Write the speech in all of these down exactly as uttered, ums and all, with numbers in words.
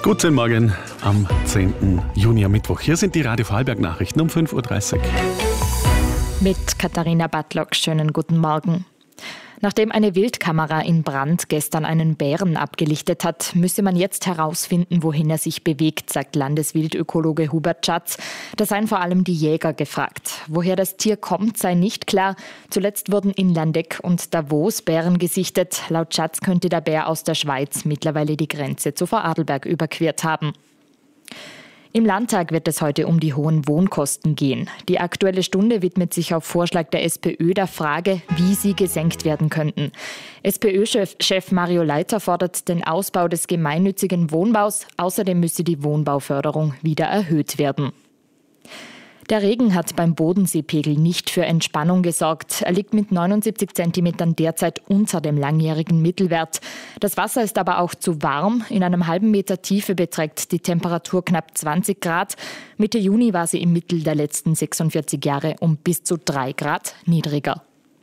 Guten Morgen am zehnten Juni am Mittwoch. Hier sind die Radio Vorarlberg Nachrichten um fünf Uhr dreißig. Mit Katharina Bartlock, schönen guten Morgen. Nachdem eine Wildkamera in Brand gestern einen Bären abgelichtet hat, müsse man jetzt herausfinden, wohin er sich bewegt, sagt Landeswildökologe Hubert Schatz. Da seien vor allem die Jäger gefragt. Woher das Tier kommt, sei nicht klar. Zuletzt wurden in Landeck und Davos Bären gesichtet. Laut Schatz könnte der Bär aus der Schweiz mittlerweile die Grenze zu Vorarlberg überquert haben. Im Landtag wird es heute um die hohen Wohnkosten gehen. Die Aktuelle Stunde widmet sich auf Vorschlag der SPÖ der Frage, wie sie gesenkt werden könnten. SPÖ-Chef Mario Leiter fordert den Ausbau des gemeinnützigen Wohnbaus. Außerdem müsse die Wohnbauförderung wieder erhöht werden. Der Regen hat beim Bodenseepegel nicht für Entspannung gesorgt. Er liegt mit neunundsiebzig Zentimetern derzeit unter dem langjährigen Mittelwert. Das Wasser ist aber auch zu warm. In einem halben Meter Tiefe beträgt die Temperatur knapp zwanzig Grad. Mitte Juni war sie im Mittel der letzten sechsundvierzig Jahre um bis zu drei Grad niedriger.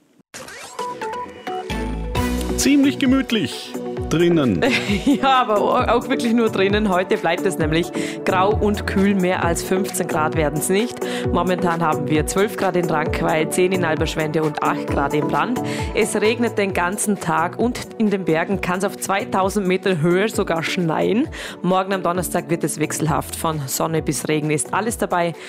Ziemlich gemütlich drinnen. Ja, aber auch wirklich nur drinnen. Heute bleibt es nämlich grau und kühl. Mehr als fünfzehn Grad werden es nicht. Momentan haben wir zwölf Grad in Rankweil, zehn in Alberschwende und acht Grad im Brand. Es regnet den ganzen Tag und in den Bergen kann es auf zweitausend Meter Höhe sogar schneien. Morgen am Donnerstag wird es wechselhaft. Von Sonne bis Regen ist alles dabei.